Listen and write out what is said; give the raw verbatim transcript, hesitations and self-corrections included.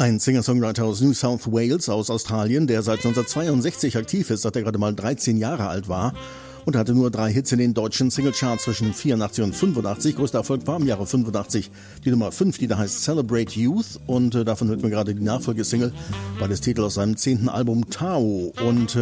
Ein Singer-Songwriter aus New South Wales, aus Australien, der seit neunzehnhundertzweiundsechzig aktiv ist, seit er gerade mal dreizehn Jahre alt war und hatte nur drei Hits in den deutschen Singlecharts zwischen vierundachtzig und fünfundachtzig. Größter Erfolg war im Jahre fünfundachtzig die Nummer fünf, die da heißt Celebrate Youth, und äh, davon hört man gerade die Nachfolgesingle, beides Titel aus seinem zehnten Album Tao. Und